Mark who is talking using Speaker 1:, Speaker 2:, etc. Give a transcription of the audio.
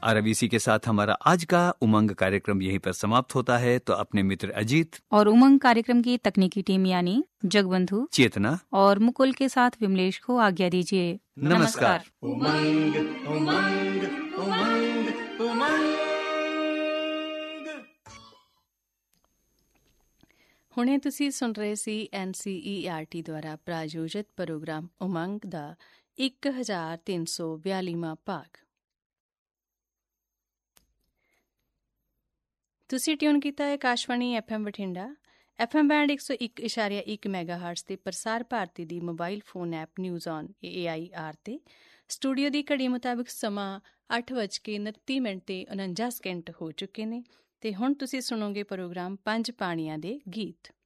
Speaker 1: और अब इसी के साथ हमारा आज का उमंग कार्यक्रम यहीं पर समाप्त होता है। तो अपने मित्र अजीत
Speaker 2: और उमंग कार्यक्रम की तकनीकी टीम यानी जगबंधु,
Speaker 1: चेतना
Speaker 2: और मुकुल के साथ विमलेश को आज्ञा दीजिए।
Speaker 1: नमस्कार।
Speaker 3: उमंग उमंग उमंग उमंग।
Speaker 4: ਹੁਣੇ ਤੁਸੀਂ ਸੁਣ ਰਹੇ ਸੀ NCERT ਦੁਆਰਾ ਪ੍ਰਾਯੋਜਿਤ ਪ੍ਰੋਗਰਾਮ ਉਮੰਗ ਦਾ 1342ਵਾਂ ਭਾਗ। ਤੁਸੀਂ ਟਿਊਨ ਕੀਤਾ ਹੈ Akashvani FM Bathinda, FM band 101.1 ਮੈਗਾਹਰਟਜ਼ ਤੇ ਪ੍ਰਸਾਰ ਭਾਰਤੀ ਦੀ mobile phone app news on AIR ਤੇ। ਸਟੂਡੀਓ ਦੀ ਘੜੀ ਮੁਤਾਬਿਕ ਸਮਾਂ 8:29 ਤੇ 49 ਸਕਿੰਟ ਹੋ ਚੁੱਕੇ ਨੇ ਤੇ ਹੁਣ ਤੁਸੀਂ ਸੁਣੋਗੇ ਪ੍ਰੋਗਰਾਮ ਪੰਜ ਪਾਣੀਆਂ ਦੇ ਗੀਤ।